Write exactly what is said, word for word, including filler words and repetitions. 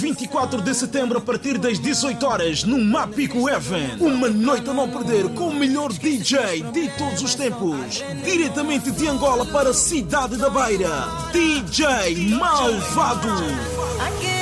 vinte e quatro de setembro, a partir das dezoito horas, no Mapico Heaven. Uma noite a não perder com o melhor D J de todos os tempos. Diretamente de Angola para a cidade da Beira, D J Malvado.